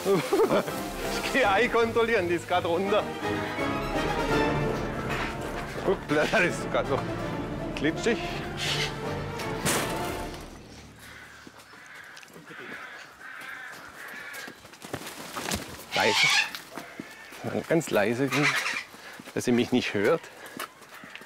Ich gehe Ei kontrollieren, die ist gerade runter. Guck, das ist gerade noch glitschig. Leise. Ganz leise, dass sie mich nicht hört.